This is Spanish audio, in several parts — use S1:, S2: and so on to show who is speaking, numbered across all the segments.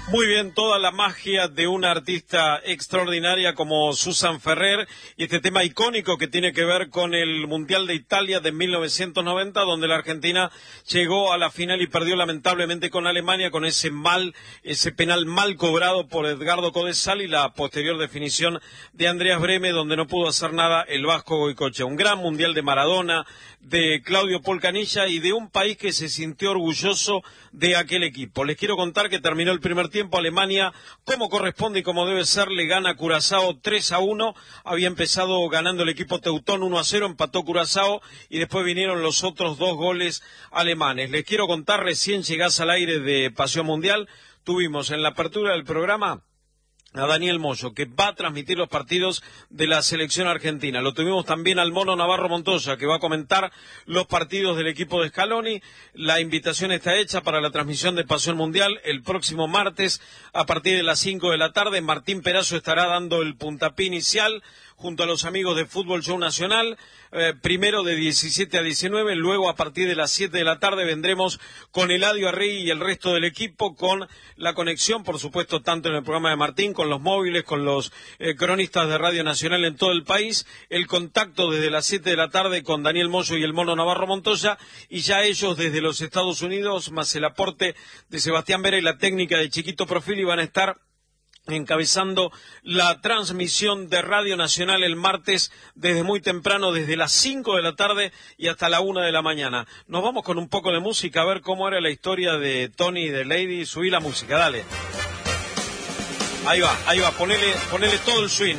S1: Muy bien, toda la magia de una artista extraordinaria como Susan Ferrer y este tema icónico que tiene que ver con el Mundial de Italia de 1990, donde la Argentina llegó a la final y perdió lamentablemente con Alemania con ese penal mal cobrado por Edgardo Codesal y la posterior definición de Andreas Brehme, donde no pudo hacer nada el vasco Goicoechea. Un gran Mundial de Maradona, de Claudio Polcanilla y de un país que se sintió orgulloso de aquel equipo. Les quiero contar que terminó el primer tiempo. Alemania, como corresponde y como debe ser, le gana a Curazao 3-1. Había empezado ganando el equipo teutón 1-0, empató Curazao y después vinieron los otros dos goles alemanes. Les quiero contar, recién llegás al aire de Pasión Mundial, tuvimos en la apertura del programa a Daniel Moyo, que va a transmitir los partidos de la selección argentina. Lo tuvimos también al Mono Navarro Montoya, que va a comentar los partidos del equipo de Scaloni. La invitación está hecha para la transmisión de Pasión Mundial el próximo martes a partir de las 5 de la tarde. Martín Perazo estará dando el puntapié inicial junto a los amigos de Fútbol Show Nacional, primero de 17 a 19, luego a partir de las 7 de la tarde vendremos con Eladio Arregui y el resto del equipo, con la conexión, por supuesto, tanto en el programa de Martín, con los móviles, con los cronistas de Radio Nacional en todo el país, el contacto desde las 7 de la tarde con Daniel Moyo y el Mono Navarro Montoya, y ya ellos desde los Estados Unidos, más el aporte de Sebastián Vera y la técnica de Chiquito Profili, van a estar encabezando la transmisión de Radio Nacional el martes desde muy temprano, desde las 5 de la tarde y hasta la 1 de la mañana. Nos vamos con un poco de música a ver cómo era la historia de Tony y de Lady. Subí la música, dale. Ahí va, ponele todo el swing.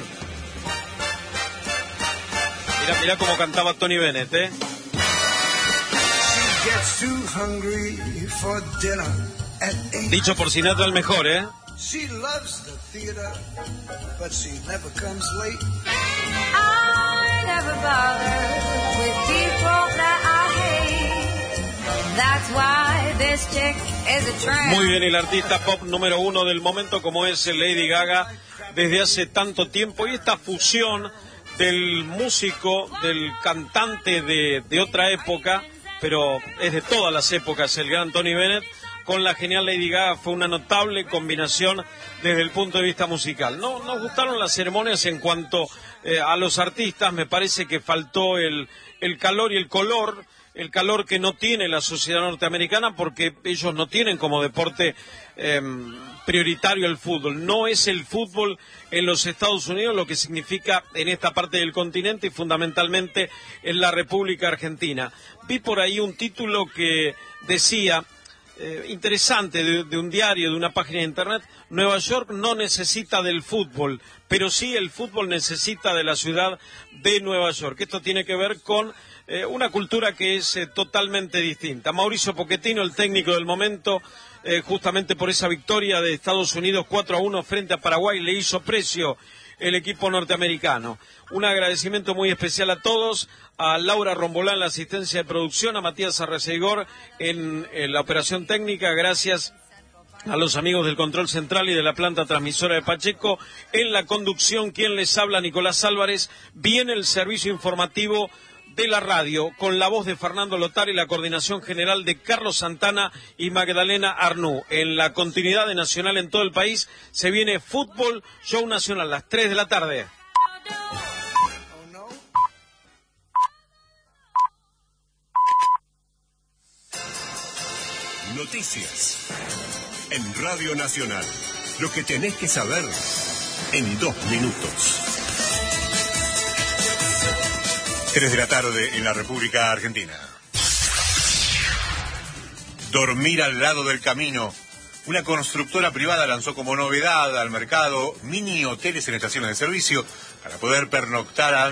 S1: Mirá cómo cantaba Tony Bennett, ¿eh? Dicho por Sinatra el mejor, ¿eh?
S2: She loves the theater, but she never comes late. I never bother with people that I hate. That's why this chick is a tramp.
S1: Muy bien, el artista pop número uno del momento como es Lady Gaga desde hace tanto tiempo, y esta fusión del músico, del cantante de otra época, pero es de todas las épocas, el gran Tony Bennett, con la genial Lady Gaga, fue una notable combinación desde el punto de vista musical. No nos gustaron las ceremonias en cuanto a los artistas, me parece que faltó el calor y el calor que no tiene la sociedad norteamericana, porque ellos no tienen como deporte prioritario el fútbol. No es el fútbol en los Estados Unidos lo que significa en esta parte del continente y fundamentalmente en la República Argentina. Vi por ahí un título que decía, interesante, de un diario, de una página de internet: Nueva York no necesita del fútbol, pero sí el fútbol necesita de la ciudad de Nueva York. Esto tiene que ver con una cultura que es totalmente distinta. Mauricio Pochettino, el técnico del momento, justamente por esa victoria de Estados Unidos 4-1 frente a Paraguay, le hizo precio el equipo norteamericano. Un agradecimiento muy especial a todos, a Laura Rombolán, la asistencia de producción, a Matías Arreceigor en la operación técnica, gracias a los amigos del control central y de la planta transmisora de Pacheco. En la conducción, quien les habla, Nicolás Álvarez. Viene el servicio informativo de la radio, con la voz de Fernando Lotar y la coordinación general de Carlos Santana y Magdalena Arnú. En la continuidad de Nacional en todo el país, se viene Fútbol Show Nacional, a las 3 de la tarde.
S3: Noticias en Radio Nacional. Lo que tenés que saber en 2 minutos. 3 de la tarde en la República Argentina. Dormir al lado del camino. Una constructora privada lanzó como novedad al mercado mini hoteles en estaciones de servicio para poder pernoctar a